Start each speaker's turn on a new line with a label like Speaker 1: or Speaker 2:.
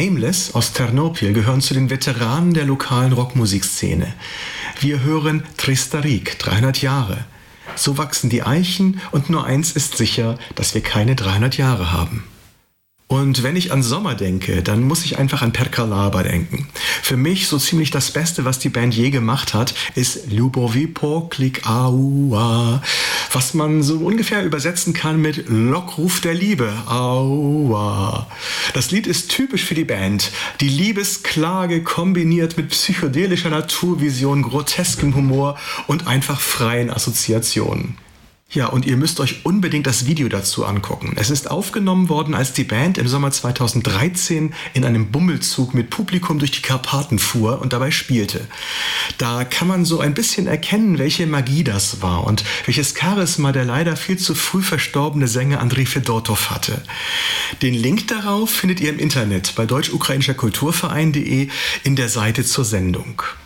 Speaker 1: Nameless aus Ternopil gehören zu den Veteranen der lokalen Rockmusikszene. Wir hören Tristarik, 300 Jahre. So wachsen die Eichen und nur eins ist sicher, dass wir keine 300 Jahre haben. Und wenn ich an Sommer denke, dann muss ich einfach an Perkalaba denken. Für mich so ziemlich das Beste, was die Band je gemacht hat, ist Lubovi Poklik Aua, was man so ungefähr übersetzen kann mit Lockruf der Liebe. Aua. Das Lied ist typisch für die Band. Die Liebesklage kombiniert mit psychedelischer Naturvision, groteskem Humor und einfach freien Assoziationen. Ja, und ihr müsst euch unbedingt das Video dazu angucken. Es ist aufgenommen worden, als die Band im Sommer 2013 in einem Bummelzug mit Publikum durch die Karpaten fuhr und dabei spielte. Da kann man so ein bisschen erkennen, welche Magie das war und welches Charisma der leider viel zu früh verstorbene Sänger Andrei Fedotov hatte. Den Link darauf findet ihr im Internet bei deutsch-ukrainischer Kulturverein.de in der Seite zur Sendung.